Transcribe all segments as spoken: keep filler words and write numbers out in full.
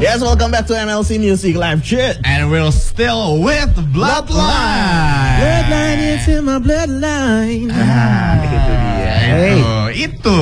Yes, welcome back to M L C Music Live Chat. And we're still with Bloodline. Bloodline, it's in my bloodline. Ah, itu dia. Hey. Itu, itu.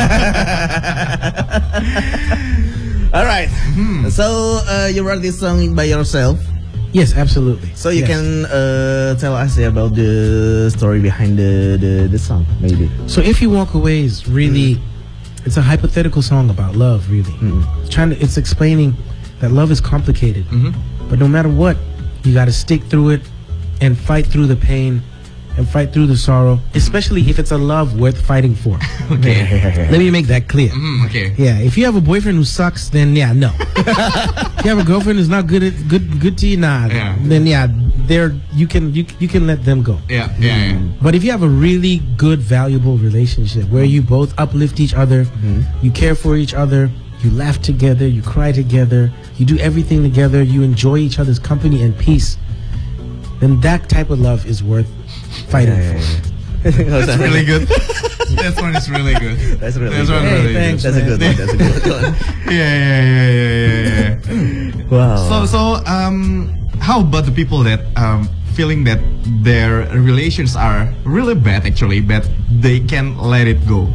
Alright, hmm. so uh, you wrote this song by yourself? Yes, absolutely. So you yes. can uh, tell us about the story behind the, the, the song, maybe. So If You Walk Away is really, mm. it's a hypothetical song about love, really. Mm. It's trying to, it's explaining that love is complicated, mm-hmm. but no matter what, you got to stick through it and fight through the pain and fight through the sorrow, especially if it's a love worth fighting for. Okay. Let me make that clear. Mm, okay. Yeah, if you have a boyfriend who sucks, then yeah, no. If you have a girlfriend who's not good at good good to you, nah. Yeah. Then yeah, there you can you you can let them go. Yeah, yeah, yeah. But if you have a really good, valuable relationship where you both uplift each other, mm-hmm. you care for each other, you laugh together, you cry together, you do everything together, you enjoy each other's company and peace, then that type of love is worth fighting yeah, yeah, yeah. for. That's really good. That one is really good. That's really That's good. One hey, really thanks, good. That's a good one. That's a good one. yeah, yeah, yeah, yeah, yeah, yeah. Wow. So, so, um, how about the people that um feeling that their relations are really bad, actually, but they can let it go?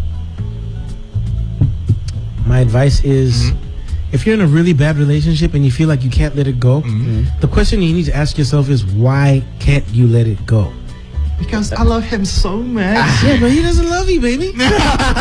My advice is, mm-hmm. if you're in a really bad relationship and you feel like you can't let it go, mm-hmm. the question you need to ask yourself is, why can't you let it go? Because I love him so much. Yeah, but he doesn't love you, baby. Like,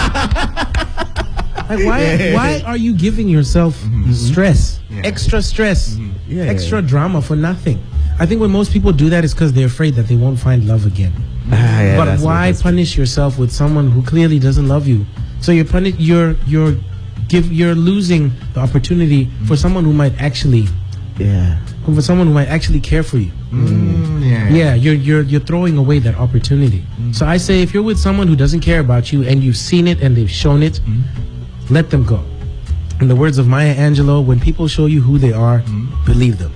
why, why are you giving yourself mm-hmm. stress, yeah. extra stress, mm-hmm. yeah, extra yeah. drama for nothing? I think when most people do that, it's because they're afraid that they won't find love again. Ah, yeah, but why punish yourself with someone who clearly doesn't love you? So you're puni- you're you're give you're losing the opportunity mm-hmm. for someone who might actually, yeah, for someone who might actually care for you. Mm, yeah, yeah, you're you're you're throwing away that opportunity. Mm-hmm. So I say, if you're with someone who doesn't care about you and you've seen it and they've shown it, mm-hmm. let them go. In the words of Maya Angelou, when people show you who they are, mm-hmm. believe them.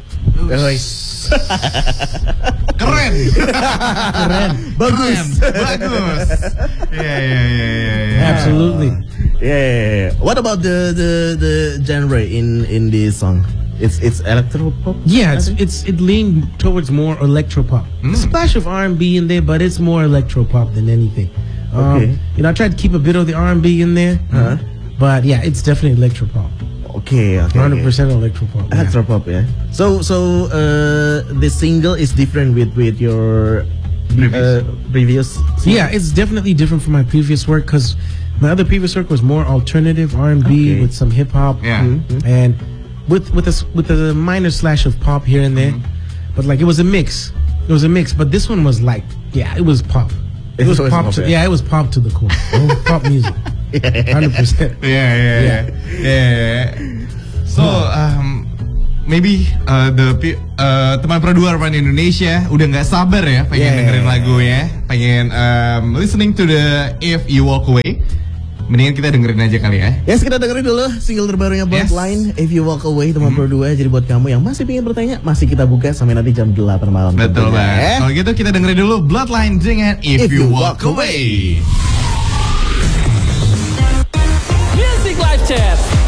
Keren. Keren. Bagus. Bagus. Yeah, yeah, yeah, yeah, yeah. Absolutely. Yeah, yeah, yeah. What about the the the genre in in this song? It's it's electropop. Yeah, it's it's it leaned towards more electropop. Mm. A splash of R and B in there, but it's more electropop than anything. Um, okay. You know, I tried to keep a bit of the R and B in there, uh-huh. but yeah, it's definitely electropop. Okay, okay. one hundred percent electropop. Yeah. Electropop, yeah. So so uh, the single is different with with your previous. Uh, previous song? Yeah, it's definitely different from my previous work because my other previous work was more alternative R and B okay. with some hip hop, yeah, mm-hmm. and with with a with a minor slash of pop here and there, mm-hmm. but like it was a mix. It was a mix, but this one was like, yeah, it was pop. It, it was, was pop. To, yeah, it was pop to the core. Pop music. Hundred percent. Yeah, yeah, yeah, yeah, yeah. So, um, maybe uh, the uh, teman Pro dua Arman Indonesia udah nggak sabar ya, pengen yeah, dengerin lagunya, pengen um, listening to the If You Walk Away. Mendingan kita dengerin aja kali ya. Yes, kita dengerin dulu single terbarunya Bloodline, yes. If You Walk Away, teman mm-hmm. Pro dua. Jadi buat kamu yang masih pengen bertanya, masih kita buka sampai nanti jam delapan malam. Betul banget. Kalau gitu kita dengerin dulu Bloodline dengan If, If You, you Walk, walk Away. Music Live Chat.